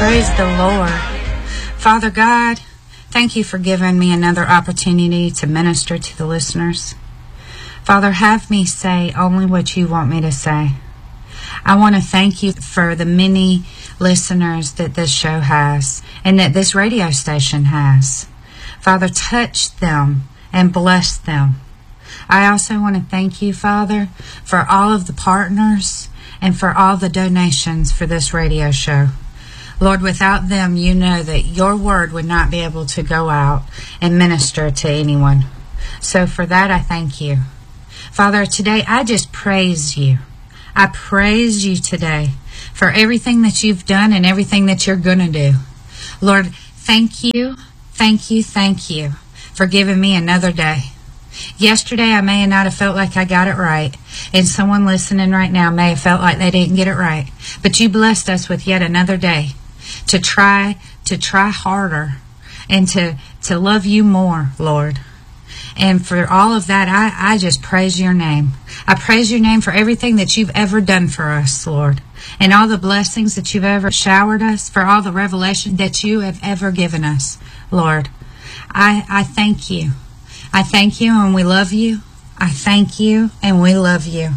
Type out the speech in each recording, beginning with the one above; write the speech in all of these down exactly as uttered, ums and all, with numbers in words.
Praise the Lord. Father God, thank you for giving me another opportunity to minister to the listeners. Father, have me say only what you want me to say. I want to thank you for the many listeners that this show has and that this radio station has. Father, touch them and bless them. I also want to thank you, Father, for all of the partners and for all the donations for this radio show. Lord, without them, you know that your word would not be able to go out and minister to anyone. So for that, I thank you. Father, today I just praise you. I praise you today for everything that you've done and everything that you're going to do. Lord, thank you, thank you, thank you for giving me another day. Yesterday, I may not have felt like I got it right, and someone listening right now may have felt like they didn't get it right. But you blessed us with yet another day to try, to try harder, and to, to love you more, Lord. And for all of that, I, I just praise your name. I praise your name for everything that you've ever done for us, Lord, and all the blessings that you've ever showered us, for all the revelation that you have ever given us, Lord. I, I thank you. I thank you and we love you. I thank you and we love you.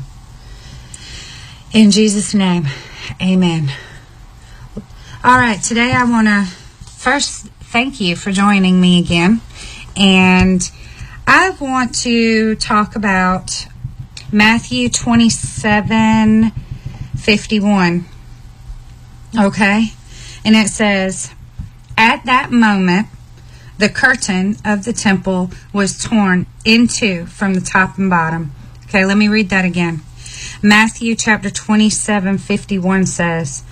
In Jesus' name, amen. All right, today I want to first thank you for joining me again. And I want to talk about Matthew twenty-seven fifty-one. Okay? And it says, "At that moment, the curtain of the temple was torn in two from the top and bottom." Okay, let me read that again. Matthew chapter twenty-seven fifty-one says,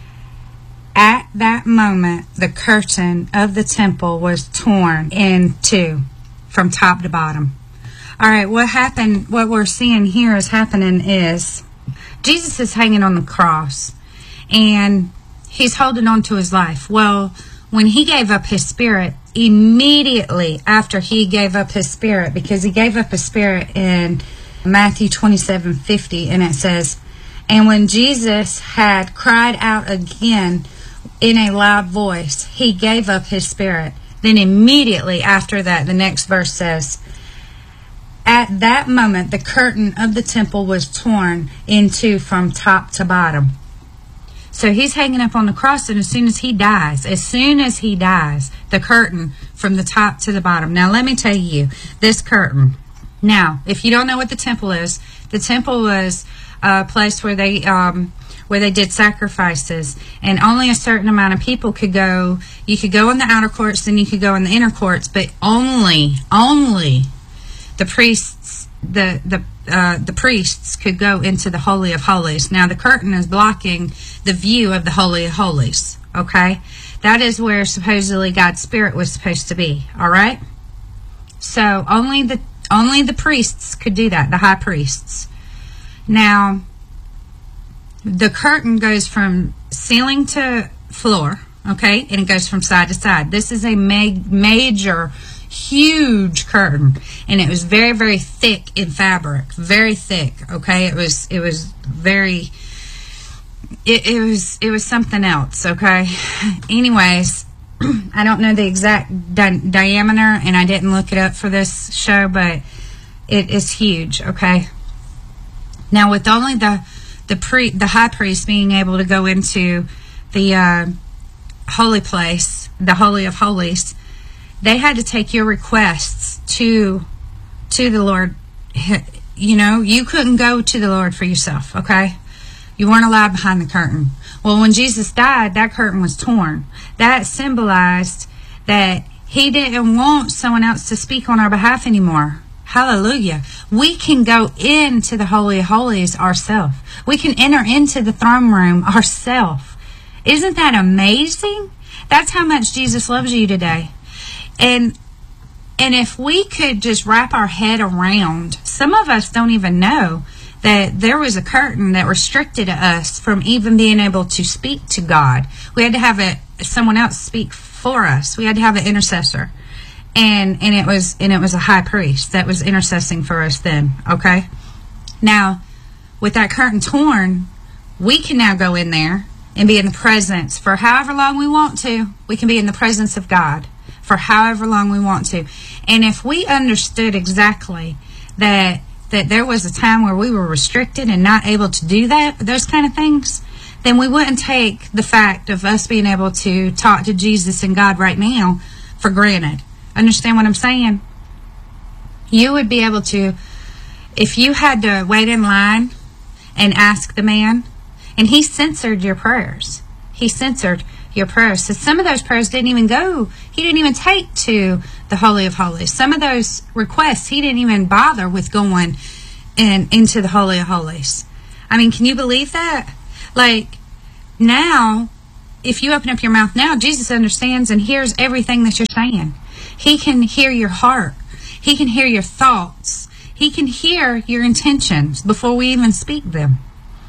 "At that moment, the curtain of the temple was torn in two from top to bottom." All right, what happened, what we're seeing here is happening is Jesus is hanging on the cross and he's holding on to his life. Well, when he gave up his spirit, immediately after he gave up his spirit, because he gave up his spirit in Matthew twenty-seven fifty, and it says, "And when Jesus had cried out again in a loud voice, he gave up his spirit." Then immediately after that, the next verse says, "At that moment, the curtain of the temple was torn in two from top to bottom." So he's hanging up on the cross, and as soon as he dies, as soon as he dies, the curtain from the top to the bottom. Now, let me tell you, this curtain. Now, if you don't know what the temple is, the temple was a place where they um, where they did sacrifices, and only a certain amount of people could go. You could go in the outer courts, then you could go in the inner courts, but only, only the priests, the the uh, the priests could go into the Holy of Holies. Now, the curtain is blocking the view of the Holy of Holies. Okay, that is where supposedly God's Spirit was supposed to be. All right, so only the only the priests could do that, the high priests. Now, the curtain goes from ceiling to floor, okay, and it goes from side to side. This is a ma- major, huge curtain, and it was very, very thick in fabric, very thick. Okay, it was, it was very, it, it was, it was something else. Okay, anyways, I don't know the exact di- diameter, and I didn't look it up for this show, but it is huge. Okay, now with only the the pre the high priest being able to go into the uh, holy place, the Holy of Holies, they had to take your requests to to the Lord. You know, you couldn't go to the Lord for yourself, okay? You weren't allowed behind the curtain. Well, when Jesus died, that curtain was torn. That symbolized that he didn't want someone else to speak on our behalf anymore. Hallelujah. We can go into the Holy of Holies ourselves. We can enter into the throne room ourselves. Isn't that amazing? That's how much Jesus loves you today. And and if we could just wrap our head around, some of us don't even know that there was a curtain that restricted us from even being able to speak to God. We had to have a, someone else speak for us. We had to have an intercessor. And and it was and it was a high priest that was intercessing for us then, okay? Now, with that curtain torn, we can now go in there and be in the presence for however long we want to. We can be in the presence of God for however long we want to. And if we understood exactly that that there was a time where we were restricted and not able to do that, those kind of things, then we wouldn't take the fact of us being able to talk to Jesus and God right now for granted. Understand what I'm saying? You would be able to, if you had to wait in line and ask the man, and he censored your prayers. He censored your prayers. So some of those prayers didn't even go. He didn't even take to the Holy of Holies. Some of those requests, he didn't even bother with going in, into the Holy of Holies. I mean, can you believe that? Like, now, if you open up your mouth now, Jesus understands and hears everything that you're saying. He can hear your heart. He can hear your thoughts. He can hear your intentions before we even speak them.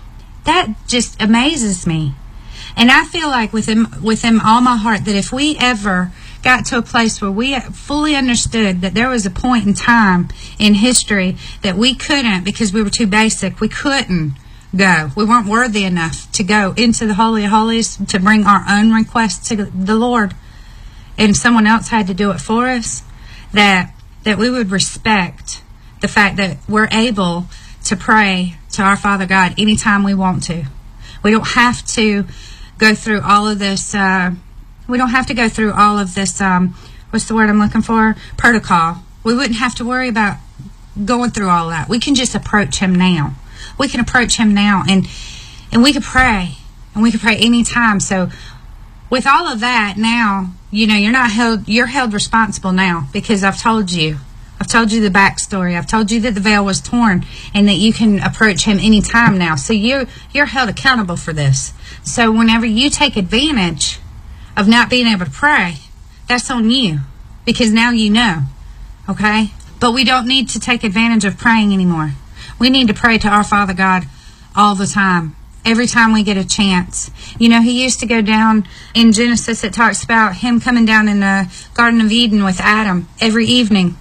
That just amazes me. And I feel like with him, with him all my heart, that if we ever got to a place where we fully understood that there was a point in time in history that we couldn't, because we were too basic, we couldn't go. We weren't worthy enough to go into the Holy of Holies to bring our own requests to the Lord, and someone else had to do it for us, that that we would respect the fact that we're able to pray to our Father God anytime we want to. We don't have to go through all of this, uh, we don't have to go through all of this, um, what's the word I'm looking for? Protocol. We wouldn't have to worry about going through all that. We can just approach him now. We can approach him now, and and we can pray, and we can pray anytime. So with all of that now, you know, you're not held, you're held responsible now, because I've told you. I've told you the backstory. I've told you that the veil was torn and that you can approach him anytime now. So you're, you're held accountable for this. So whenever you take advantage of not being able to pray, that's on you, because now you know, okay? But we don't need to take advantage of praying anymore. We need to pray to our Father God all the time, every time we get a chance. You know, he used to go down in Genesis, it talks about him coming down in the Garden of Eden with Adam every evening.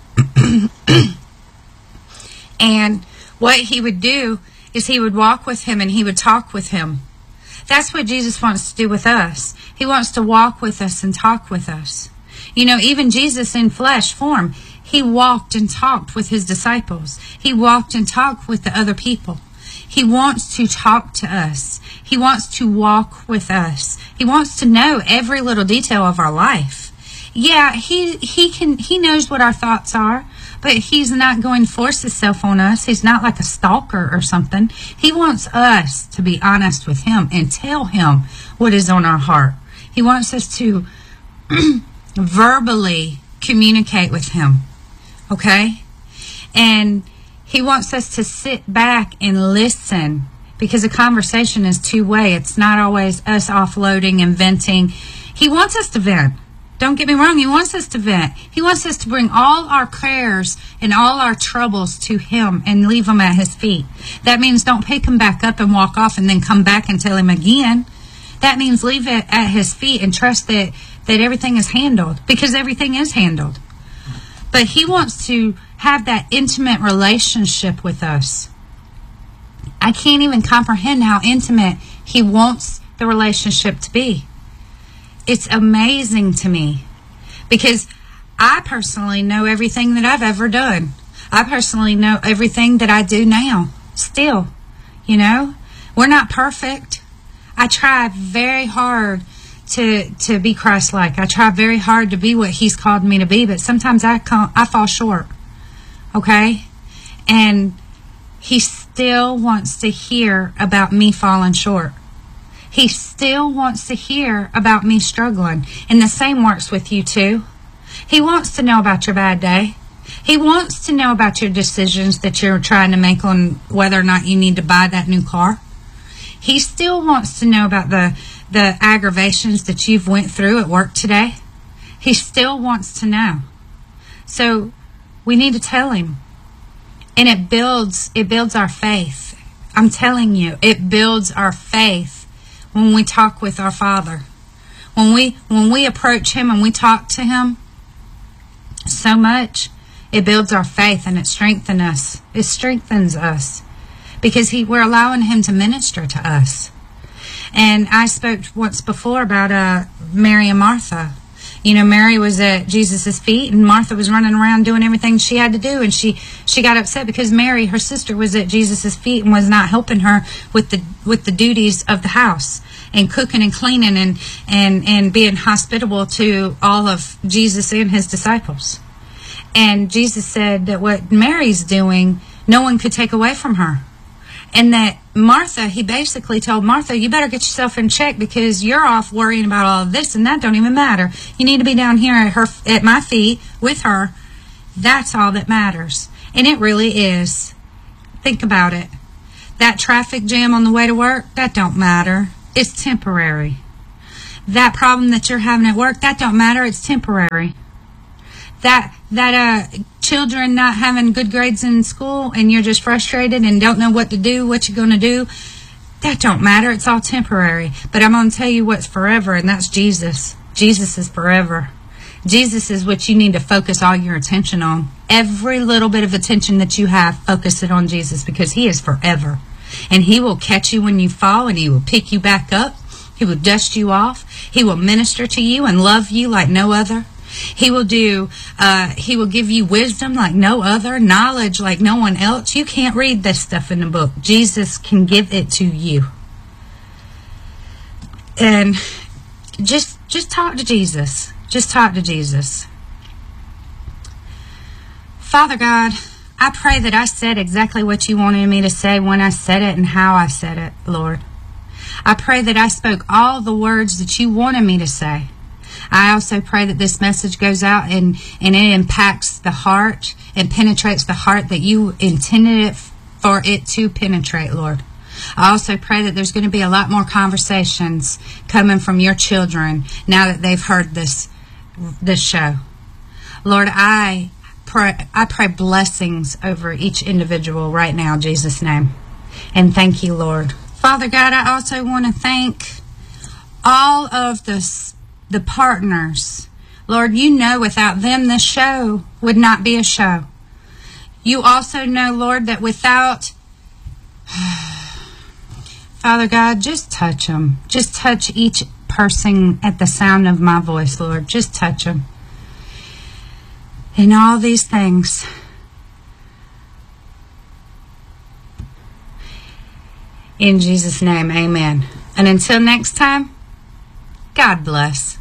And what he would do is he would walk with him and he would talk with him. That's what Jesus wants to do with us. He wants to walk with us and talk with us. You know, even Jesus in flesh form, he walked and talked with his disciples. He walked and talked with the other people. He wants to talk to us. He wants to walk with us. He wants to know every little detail of our life. Yeah, he he can he knows what our thoughts are, but he's not going to force himself on us. He's not like a stalker or something. He wants us to be honest with him and tell him what is on our heart. He wants us to verbally communicate with him, okay? And he wants us to sit back and listen, because a conversation is two-way. It's not always us offloading and venting. He wants us to vent. Don't get me wrong, he wants us to vent. He wants us to bring all our cares and all our troubles to him and leave them at his feet. That means don't pick him back up and walk off and then come back and tell him again. That means leave it at his feet and trust that, that everything is handled, because everything is handled. But he wants to have that intimate relationship with us. I can't even comprehend how intimate he wants the relationship to be. It's amazing to me, because I personally know everything that I've ever done. I personally know everything that I do now, still. You know, we're not perfect. I try very hard to to be Christ-like. I try very hard to be what he's called me to be, but sometimes I come, I fall short. Okay? And he still wants to hear about me falling short. He still wants to hear about me struggling. And the same works with you too. He wants to know about your bad day. He wants to know about your decisions that you're trying to make on whether or not you need to buy that new car. He still wants to know about the, the aggravations that you've went through at work today. He still wants to know. So we need to tell him. And it builds, it builds our faith. I'm telling you, it builds our faith when we talk with our Father. When we when we approach him and we talk to him so much, it builds our faith and it strengthens us. It strengthens us because he we're allowing him to minister to us. And I spoke once before about uh, Mary and Martha. You know, Mary was at Jesus' feet, and Martha was running around doing everything she had to do, and she, she got upset because Mary, her sister, was at Jesus' feet and was not helping her with the with the duties of the house, and cooking and cleaning and, and, and being hospitable to all of Jesus and his disciples. And Jesus said that what Mary's doing, no one could take away from her. And that Martha, he basically told Martha, you better get yourself in check because you're off worrying about all of this and that don't even matter. You need to be down here at her, at my feet with her. That's all that matters. And it really is. Think about it. That traffic jam on the way to work, that don't matter. It's temporary. That problem that you're having at work, that don't matter. It's temporary. That, that, uh, children not having good grades in school and you're just frustrated and don't know what to do, what you're going to do, that don't matter. It's all temporary. But I'm going to tell you what's forever, and that's Jesus. Jesus is forever. Jesus is what you need to focus all your attention on. Every little bit of attention that you have, focus it on Jesus, because he is forever. And he will catch you when you fall, and he will pick you back up. He will dust you off. He will minister to you and love you like no other. He will do, uh, he will give you wisdom like no other, knowledge like no one else. You can't read this stuff in the book. Jesus can give it to you. And just, just talk to Jesus. Just talk to Jesus. Father God, I pray that I said exactly what you wanted me to say when I said it and how I said it, Lord. I pray that I spoke all the words that you wanted me to say. I also pray that this message goes out and, and it impacts the heart and penetrates the heart that you intended it for it to penetrate, Lord. I also pray that there's going to be a lot more conversations coming from your children now that they've heard this this show. Lord, I pray, I pray blessings over each individual right now in Jesus' name. And thank you, Lord. Father God, I also want to thank all of the the partners. Lord, you know without them this show would not be a show. You also know, Lord, that without Father God, just touch them. Just touch each person at the sound of my voice, Lord. Just touch them. In all these things, in Jesus' name, amen. And until next time, God bless.